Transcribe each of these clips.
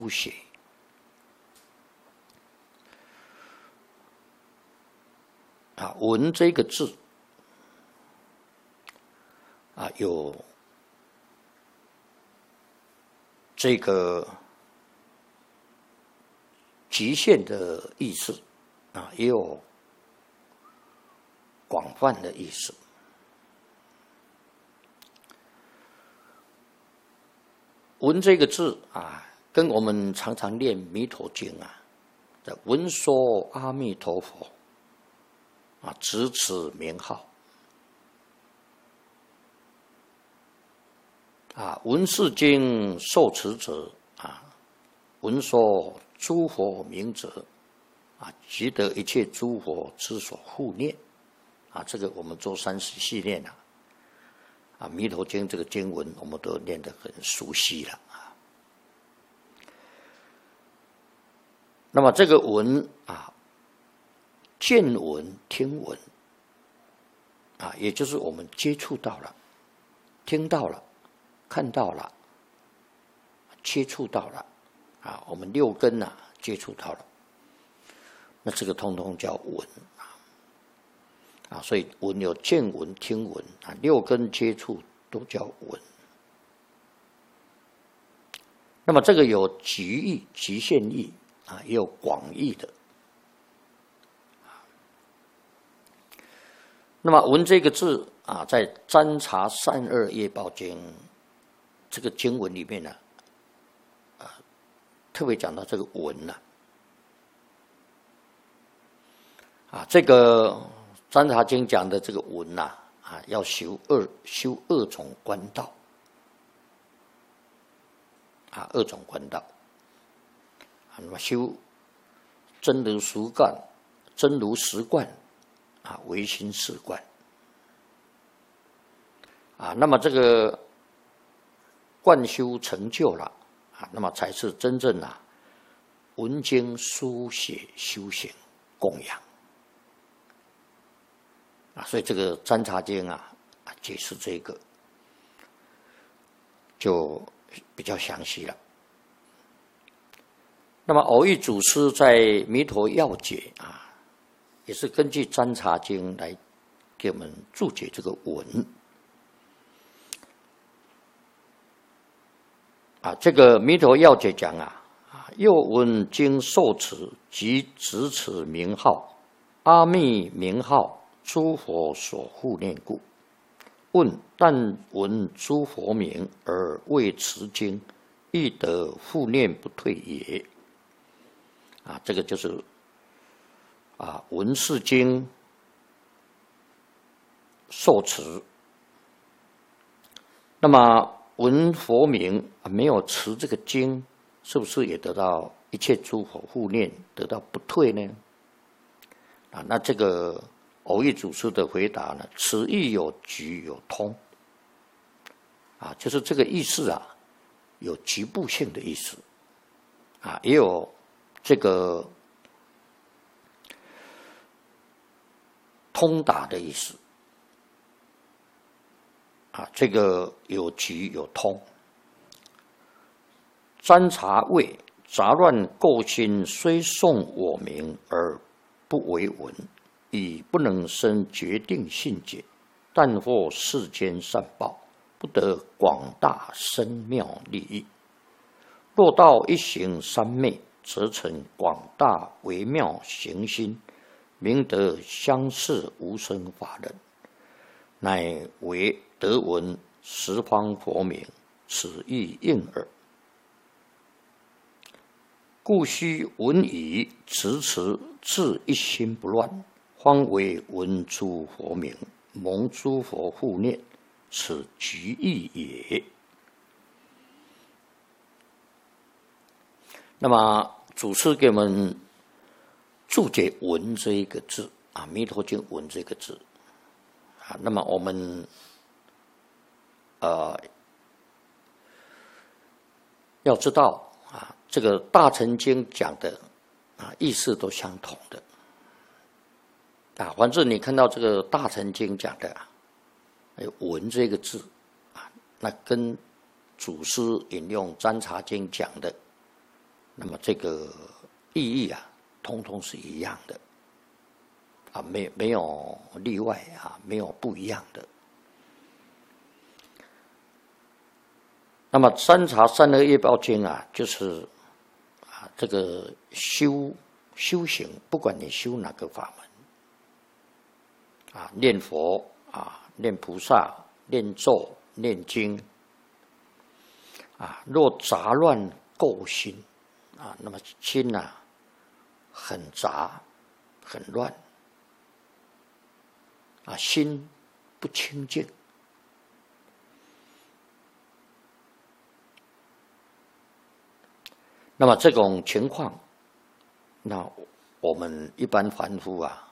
写。文这个字有这个局限的意思也有广泛的意思。文这个字跟我们常常念弥陀经的闻说阿弥陀佛直此名号闻是经受持者闻说诸佛名者即得一切诸佛之所护念这个我们做30系念弥陀经这个经文我们都念得很熟悉了那么这个闻见闻听闻也就是我们接触到了听到了看到了接触到了我们6根接触到了，那这个通通叫闻所以闻有见闻听闻6根接触都叫闻。那么这个有局义局限义也有广义的。那么闻这个字在占察善恶业报经这个经文里面特别讲到这个闻这个占察经讲的这个闻要修2种观道2种观道那么修真如实观真如实观唯心是观那么这个观修成就了那么才是真正闻经书写修行供养所以这个占察经解释这个就比较详细了。那么偶益祖师在《弥陀要解》也是根据占察经来给我们注解这个闻这个《弥陀要解》讲又闻经受持即执此名号，阿弥名号诸佛所护念故。问但闻诸佛名而未持经，亦得护念不退也。这个就是闻是经受持，那么闻佛名没有持这个经，是不是也得到一切诸佛护念，得到不退呢？那这个偶益祖师的回答呢？此意有局有通就是这个意思有局部性的意思也有这个通达的意思这个有局有通。占察谓杂乱垢心虽诵我名而不为闻，已不能生决定信解，但获世间善报，不得广大深妙利益。若到一行三昧，则成广大微妙行心，明得相似无生法忍，乃为得闻十方佛名，此意应耳。故须闻已持持，自一心不乱，方为闻诸佛名，蒙诸佛护念，此局意也。那么祖师给我们注解闻这一个字弥陀经闻这个字那么我们要知道这个大乘经讲的意思都相同的反正你看到这个大乘经讲的闻这个字那跟祖师引用占察经讲的那么这个意义啊，通通是一样的啊，没有例外啊，没有不一样的。那么三茶三恶业报经啊，就是啊这个修行，不管你修哪个法门啊，念佛啊，念菩萨，念咒，念经啊，若杂乱垢心啊，那么心啊很杂很乱啊，心不清净。那么这种情况，那我们一般凡夫啊，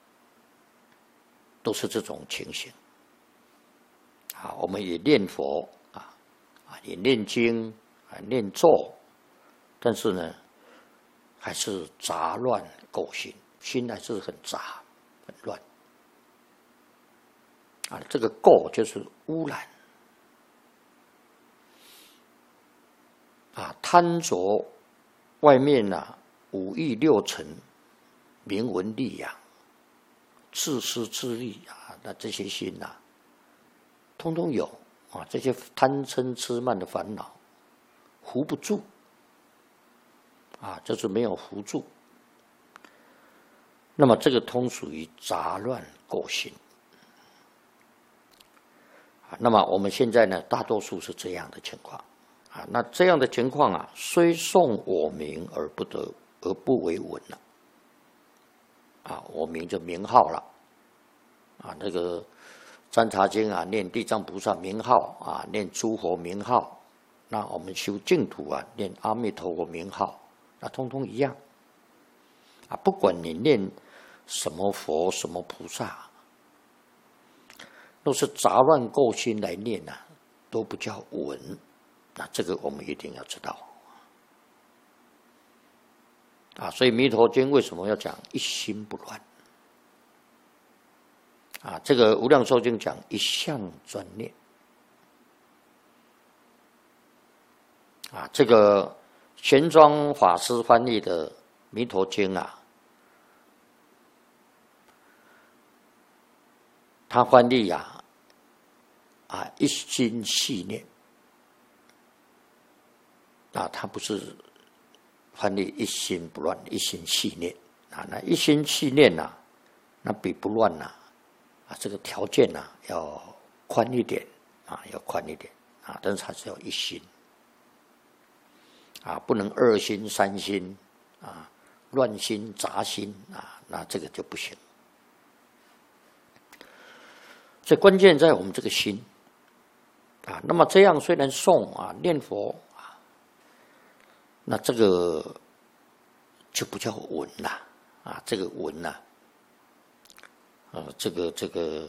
都是这种情形啊。我们也念佛啊，也念经啊，念咒，但是呢，还是杂乱垢心，心还是很杂很乱啊。这个垢就是污染啊，贪着外面啊五欲六尘、名闻利养、自私自利啊，那这些心呐，通通有啊，这些贪嗔痴慢的烦恼，扶不住啊，就是没有扶住。那么这个通属于杂乱垢心啊。那么我们现在呢，大多数是这样的情况啊。那这样的情况啊，虽诵我名而不为闻了啊，我名就名号了啊，那个占察经啊，念地藏菩萨名号啊，念诸佛名号。那我们修净土啊，念阿弥陀佛名号，那通通一样啊。不管你念什么佛什么菩萨，都是杂乱垢心来念啊，都不叫闻。那这个我们一定要知道啊。所以《弥陀经》为什么要讲一心不乱啊？这个《无量寿经》讲一向专念啊。这个玄奘法师翻译的《弥陀经》啊，他翻译啊一心系念啊，他不是翻译一心不乱，一心系念啊。那一心系念呐，那比不乱呐这个条件呐要宽一点啊，要宽一点啊，但是还是要一心啊，不能二心三心啊，乱心杂心啊，那这个就不行。所以关键在我们这个心啊。那么这样虽然诵啊念佛啊，那这个就不叫闻了啊。这个闻呐这个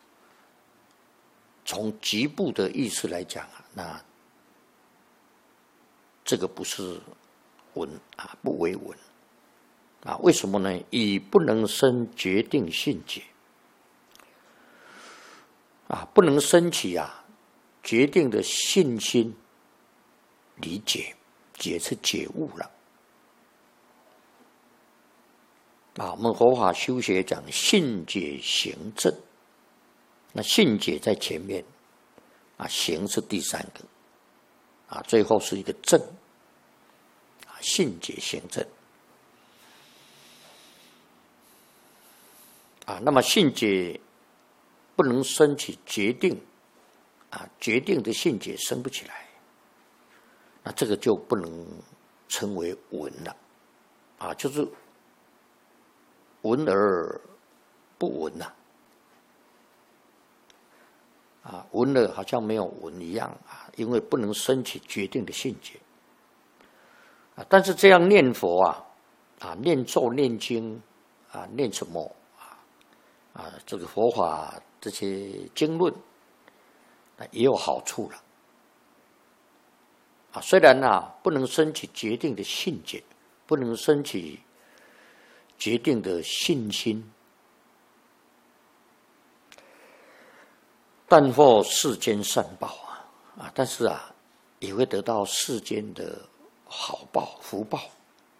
从局部的意思来讲啊，那这个不是闻啊，不为闻啊。为什么呢？以不能生决定信解啊，不能升起啊决定的信心理解，解是觉悟了啊。我们佛法修学讲信解行证，那信解在前面啊，行是第三个啊，最后是一个证啊，信解行证啊。那么信解不能升起决定啊，决定的信解升不起来，那这个就不能称为闻了啊，就是闻而不闻呐啊，闻了好像没有闻一样啊，因为不能升起决定的信解啊。但是这样念佛啊，念咒念经啊，念什么这个佛法这些经论也有好处了啊。虽然不能升起决定的信解，不能升起决定的信心，但获世间善报啊，但是也会得到世间的好报福报。